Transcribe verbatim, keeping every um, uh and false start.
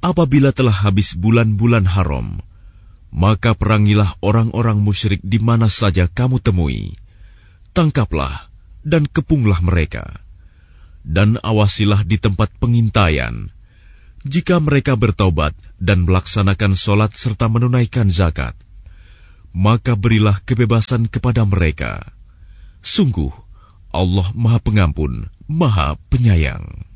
apabila telah habis bulan-bulan haram, maka perangilah orang-orang musyrik di mana saja kamu temui. Tangkaplah dan kepunglah mereka. Dan awasilah di tempat pengintaian. Jika mereka bertaubat dan melaksanakan solat serta menunaikan zakat, maka berilah kebebasan kepada mereka. Sungguh, Allah Maha Pengampun, Maha Penyayang.